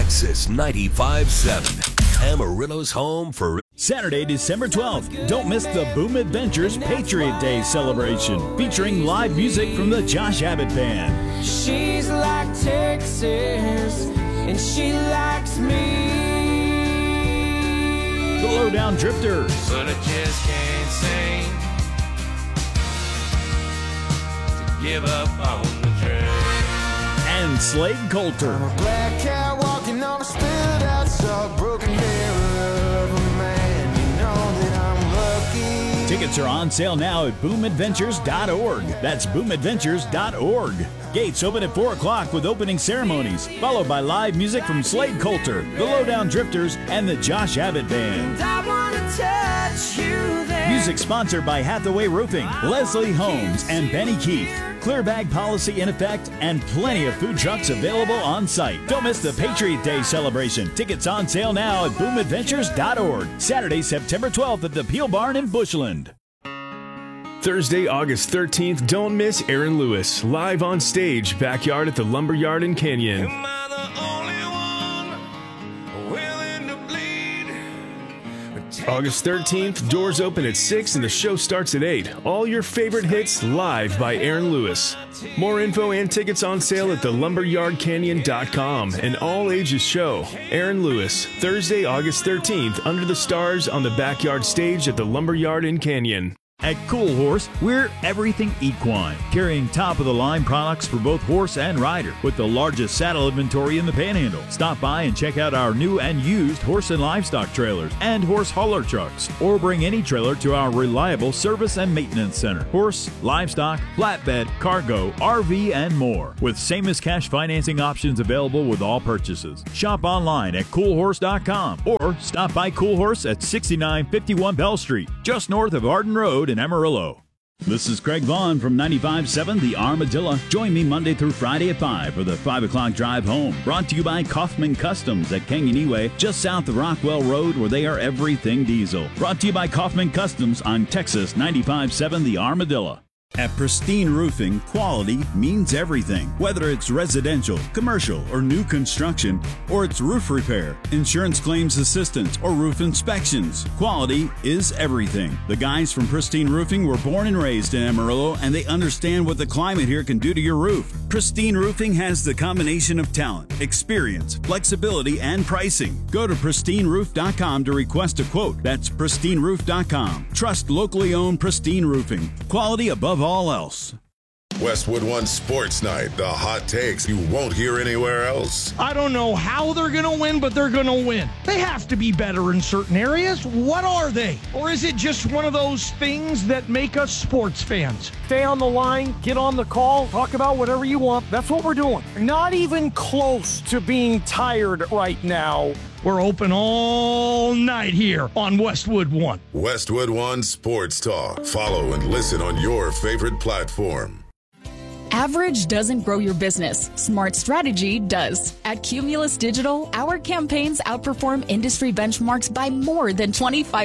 Texas 95.7, Amarillo's home for Saturday, December 12th. Don't miss the Boom Adventures Patriot Day celebration featuring live music from the Josh Abbott Band. She's like Texas, and she likes me. The Lowdown Drifters. But I just can't seem to give up on the train. And Slade Coulter. I'm a black cat walking on a spilled out salt, broken mirror of a man. You know that I'm lucky. Tickets are on sale now at boomadventures.org. That's boomadventures.org. Gates open at 4 o'clock with opening ceremonies, followed by live music from Slade Coulter, the Lowdown Drifters, and the Josh Abbott Band. And I want to touch you there. Music sponsored by Hathaway Roofing, Leslie Holmes, and Benny Keith. Clear bag policy in effect, and plenty of food trucks available on site. Don't miss the Patriot Day celebration. Tickets on sale now at boomadventures.org. Saturday, September 12th at the Peel Barn in Bushland. Thursday, August 13th, don't miss Aaron Lewis, live on stage, backyard at the Lumberyard in Canyon. Am I the only one willing to bleed? August 13th, doors open at 6 and the show starts at 8. All your favorite hits live by Aaron Lewis. More info and tickets on sale at thelumberyardcanyon.com. An all-ages show. Aaron Lewis, Thursday, August 13th, under the stars on the backyard stage at the Lumberyard in Canyon. At Cool Horse, we're everything equine, carrying top-of-the-line products for both horse and rider, with the largest saddle inventory in the Panhandle. Stop by and check out our new and used horse and livestock trailers and horse hauler trucks, or bring any trailer to our reliable service and maintenance center. Horse, livestock, flatbed, cargo, RV, and more, with same as cash financing options available with all purchases. Shop online at coolhorse.com or stop by Cool Horse at 6951 Bell Street, just north of Arden Road in Amarillo. This is Craig Vaughn from 95.7 The Armadillo. Join me Monday through Friday at 5 for the 5 o'clock drive home. Brought to you by Kaufman Customs at Kanganiwe, just south of Rockwell Road, where they are everything diesel. Brought to you by Kaufman Customs on Texas 95.7 The Armadillo. At Pristine Roofing, quality means everything. Whether it's residential, commercial, or new construction, or it's roof repair, insurance claims assistance, or roof inspections, quality is everything. The guys from Pristine Roofing were born and raised in Amarillo, and they understand what the climate here can do to your roof. Pristine Roofing has the combination of talent, experience, flexibility, and pricing. Go to pristineroof.com to request a quote. That's pristineroof.com. Trust locally owned Pristine Roofing. Quality above all else. Westwood One Sports Night, the hot takes you won't hear anywhere else. I don't know how they're going to win, but they're going to win. They have to be better in certain areas. What are they? Or is it just one of those things that make us sports fans? Stay on the line, get on the call, talk about whatever you want. That's what we're doing. Not even close to being tired right now. We're open all night here on Westwood One. Westwood One Sports Talk. Follow and listen on your favorite platform. Average doesn't grow your business. Smart strategy does. At Cumulus Digital, our campaigns outperform industry benchmarks by more than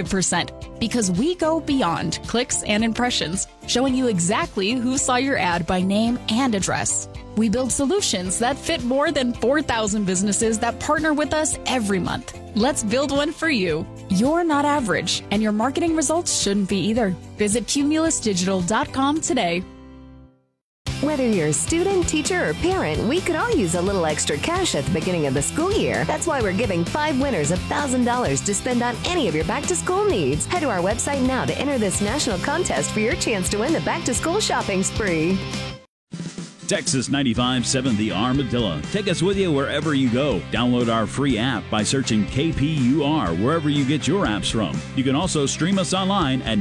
25% because we go beyond clicks and impressions, showing you exactly who saw your ad by name and address. We build solutions that fit more than 4,000 businesses that partner with us every month. Let's build one for you. You're not average, and your marketing results shouldn't be either. Visit cumulusdigital.com today. Whether you're a student, teacher, or parent, we could all use a little extra cash at the beginning of the school year. That's why we're giving 5 winners $1,000 to spend on any of your back-to-school needs. Head to our website now to enter this national contest for your chance to win the back-to-school shopping spree. Texas 95.7 The Armadillo. Take us with you wherever you go. Download our free app by searching KPUR wherever you get your apps from. You can also stream us online at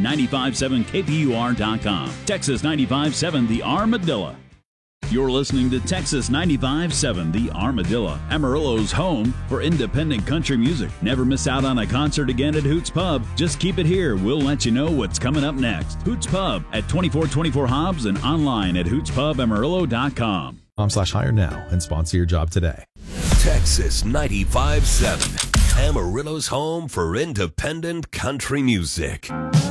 957kpur.com. Texas 95.7 The Armadillo. You're listening to Texas 95.7 The Armadillo, Amarillo's home for independent country music. Never miss out on a concert again at Hoots Pub. Just keep it here. We'll let you know what's coming up next. Hoots Pub at 2424 Hobbs and online at hootspubamarillo.com. /hire now and sponsor your job today. Texas 95.7, Amarillo's home for independent country music.